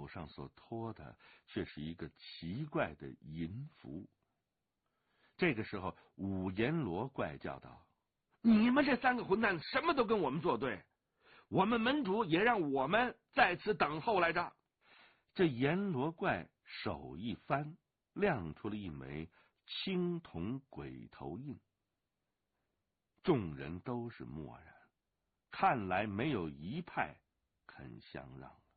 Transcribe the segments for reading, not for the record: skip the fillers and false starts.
手上所托的却是一个奇怪的银符。这个时候，五阎罗怪叫道：“ 你们这3个混蛋什么都跟我们作对，我们门主也让我们在此等候来着。” 这阎罗怪手一翻，亮出了一枚青铜鬼头印。众人都是默然，看来没有一派肯相让了。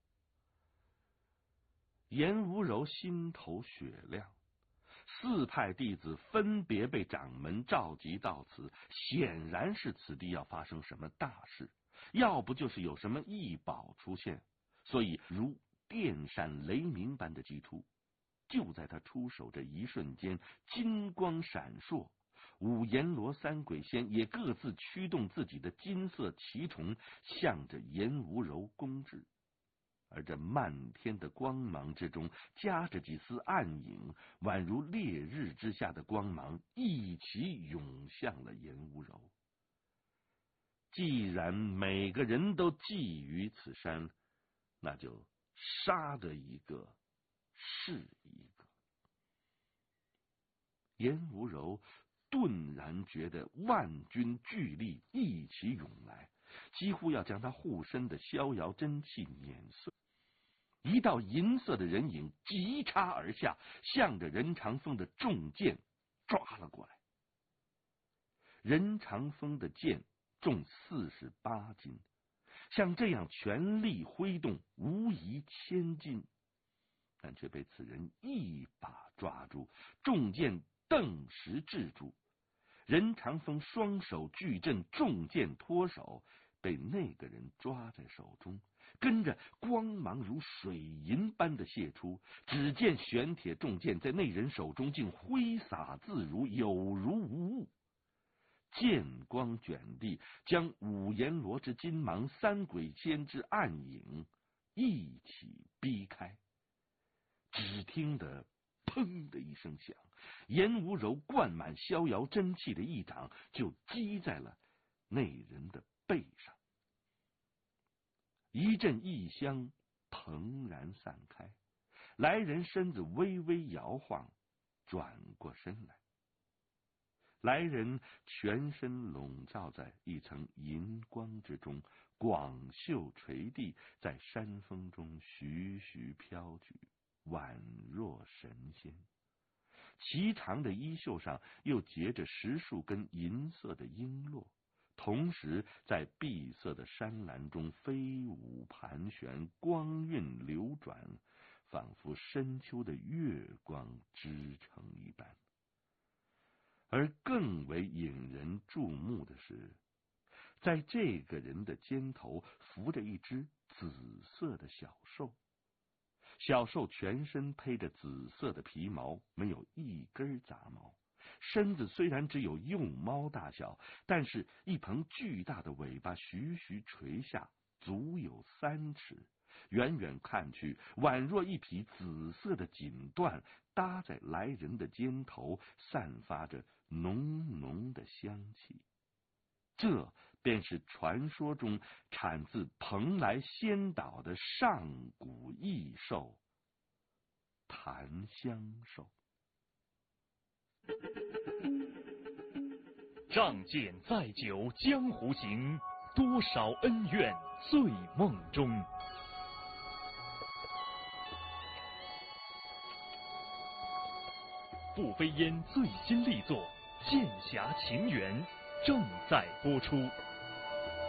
阎无柔心头雪亮，4派弟子分别被掌门召集到此，显然是此地要发生什么大事，要不就是有什么异宝出现，所以如电闪雷鸣般的击出。就在他出手这一瞬间，金光闪烁，五阎罗3鬼仙也各自驱动自己的金色奇虫，向着阎无柔攻至。而这漫天的光芒之中，夹着几丝暗影，宛如烈日之下的光芒，一起涌向了阎无柔。既然每个人都觊觎此山，那就杀得一个是一个。阎无柔顿然觉得万钧巨力一起涌来，几乎要将他护身的逍遥真气碾碎。一道银色的人影急插而下，向着任长风的重剑抓了过来。任长风的剑重48斤，像这样全力挥动，无疑1000斤，但却被此人一把抓住，重剑顿时制住。任长风双手巨震，重剑脱手，被那个人抓在手中，跟着光芒如水银般的泄出。只见玄铁重剑在那人手中竟挥洒自如，有如无物。剑光卷地，将五阎罗之金芒、3鬼仙之暗影一起逼开。只听得砰的一声响，阎无柔灌满逍遥真气的一掌就击在了那人的背上。一阵异香腾然散开，来人身子微微摇晃，转过身来。来人全身笼罩在一层银光之中，广袖垂地，在山风中徐徐飘举，宛若神仙。其长的衣袖上又结着10数根银色的璎珞，同时在碧色的山岚中飞舞盘旋，光晕流转，仿佛深秋的月光织成一般。而更为引人注目的是，在这个人的肩头伏着一只紫色的小兽。小兽全身披着紫色的皮毛，没有一根杂毛，身子虽然只有幼猫大小，但是一蓬巨大的尾巴徐徐垂下，足有3尺，远远看去，宛若一匹紫色的锦缎搭在来人的肩头，散发着浓浓的香气。这便是传说中产自蓬莱仙岛的上古异兽檀香兽。 仗剑再酒江湖行，多少恩怨醉梦中。步飞烟最新力作《剑侠情缘》正在播出。